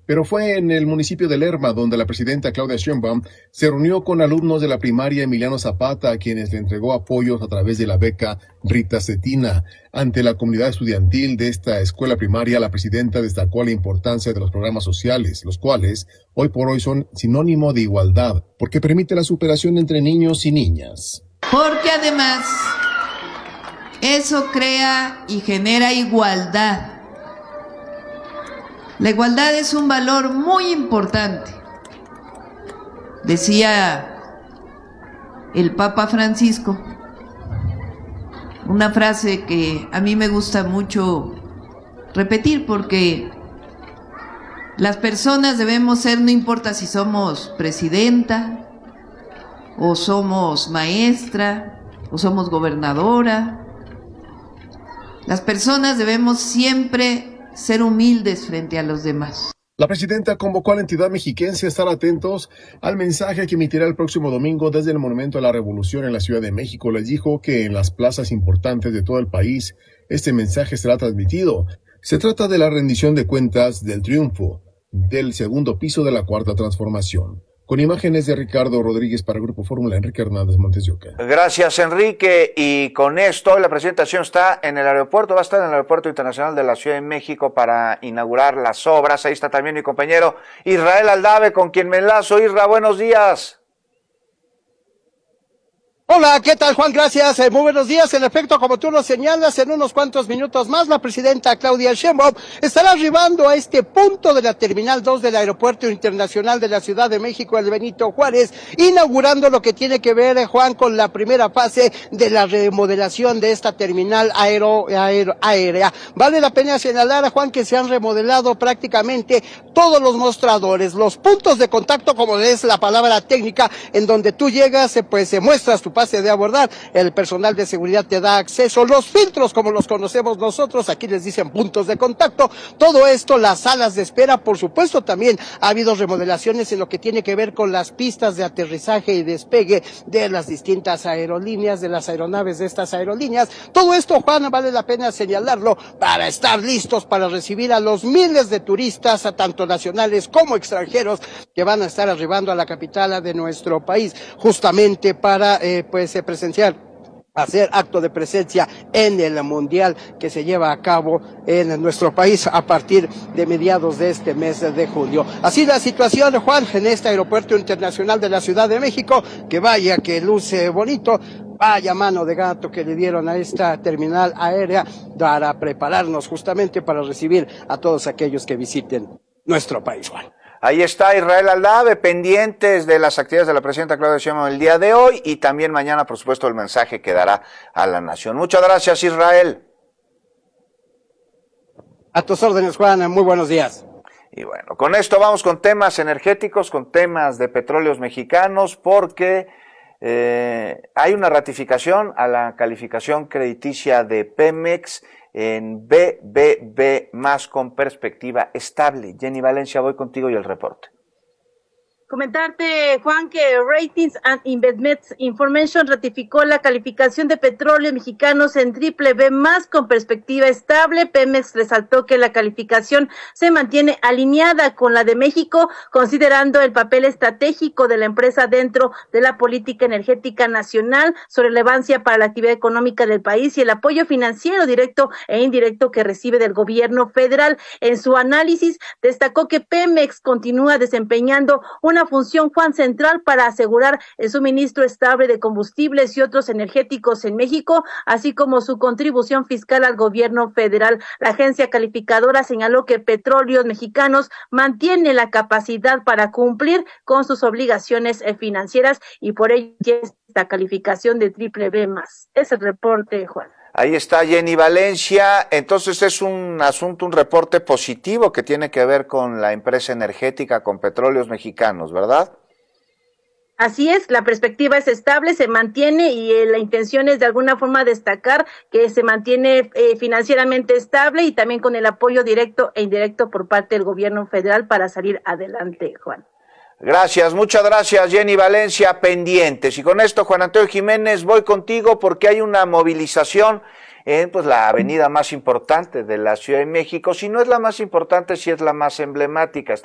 Pero fue en el municipio de Lerma donde la presidenta Claudia Sheinbaum se reunió con alumnos de la primaria Emiliano Zapata, a quienes le entregó apoyos a través de la beca Rita Cetina. Ante la comunidad estudiantil de esta escuela primaria, la presidenta destacó la importancia de los programas sociales, los cuales hoy por hoy son sinónimo de igualdad, porque permite la superación entre niños y niñas. Porque además eso crea y genera igualdad. La igualdad es un valor muy importante. Decía el Papa Francisco una frase que a mí me gusta mucho repetir, porque las personas debemos ser, no importa si somos presidenta o somos maestra o somos gobernadora, las personas debemos siempre ser humildes frente a los demás. La presidenta convocó a la entidad mexiquense a estar atentos al mensaje que emitirá el próximo domingo desde el Monumento a la Revolución en la Ciudad de México. Les dijo que en las plazas importantes de todo el país este mensaje será transmitido. Se trata de la rendición de cuentas del triunfo del segundo piso de la Cuarta Transformación. Con imágenes de Ricardo Rodríguez para Grupo Fórmula, Enrique Hernández, Montes de Oca. Gracias, Enrique. Y con esto, la presentación está en el aeropuerto, va a estar en el Aeropuerto Internacional de la Ciudad de México para inaugurar las obras. Ahí está también mi compañero Israel Aldave, con quien me enlazo. Isra, buenos días. Hola, ¿qué tal, Juan? Gracias, muy buenos días. En efecto, como tú lo señalas, en unos cuantos minutos más, la presidenta Claudia Sheinbaum estará arribando a este punto de la Terminal 2 del Aeropuerto Internacional de la Ciudad de México, el Benito Juárez, inaugurando lo que tiene que ver, Juan, con la primera fase de la remodelación de esta terminal aérea. Vale la pena señalar, Juan, que se han remodelado prácticamente todos los mostradores, los puntos de contacto, como es la palabra técnica, en donde tú llegas, pues muestras tu pase de abordar, el personal de seguridad te da acceso, los filtros como los conocemos nosotros, aquí les dicen puntos de contacto, todo esto, las salas de espera, por supuesto también ha habido remodelaciones en lo que tiene que ver con las pistas de aterrizaje y despegue de las distintas aerolíneas, de las aeronaves de estas aerolíneas, todo esto, Juan, vale la pena señalarlo, para estar listos para recibir a los miles de turistas, tanto nacionales como extranjeros, que van a estar arribando a la capital de nuestro país, justamente para presenciar, hacer acto de presencia en el Mundial que se lleva a cabo en nuestro país a partir de mediados de este mes de julio. Así la situación, Juan, en este Aeropuerto Internacional de la Ciudad de México, que vaya que luce bonito, vaya mano de gato que le dieron a esta terminal aérea para prepararnos justamente para recibir a todos aquellos que visiten nuestro país, Juan. Ahí está Israel Aldave, pendientes de las actividades de la presidenta Claudia Sheinbaum el día de hoy y también mañana, por supuesto, el mensaje que dará a la nación. Muchas gracias, Israel. A tus órdenes, Juan, muy buenos días. Y bueno, con esto vamos con temas energéticos, con temas de petróleos mexicanos, porque hay una ratificación a la calificación crediticia de Pemex en BBB más con perspectiva estable. Jenny Valencia, voy contigo y el reporte. Comentarte, Juan, que Ratings and Investments Information ratificó la calificación de petróleos mexicanos en BBB más con perspectiva estable. Pemex resaltó que la calificación se mantiene alineada con la de México, considerando el papel estratégico de la empresa dentro de la política energética nacional, su relevancia para la actividad económica del país y el apoyo financiero directo e indirecto que recibe del gobierno federal. En su análisis, destacó que Pemex continúa desempeñando una función, Juan, central para asegurar el suministro estable de combustibles y otros energéticos en México, así como su contribución fiscal al gobierno federal. La agencia calificadora señaló que Petróleos Mexicanos mantiene la capacidad para cumplir con sus obligaciones financieras y por ello tiene esta calificación de BBB+. Es el reporte, Juan. Ahí está Jenny Valencia. Entonces es un asunto, un reporte positivo que tiene que ver con la empresa energética, con Petróleos Mexicanos, ¿verdad? Así es, la perspectiva es estable, se mantiene y la intención es de alguna forma destacar que se mantiene financieramente estable y también con el apoyo directo e indirecto por parte del gobierno federal para salir adelante, Juan. Gracias, muchas gracias, Jenny Valencia, pendientes. Y con esto, Juan Antonio Jiménez, voy contigo porque hay una movilización en la avenida más importante de la Ciudad de México. Si no es la más importante, sí es la más emblemática.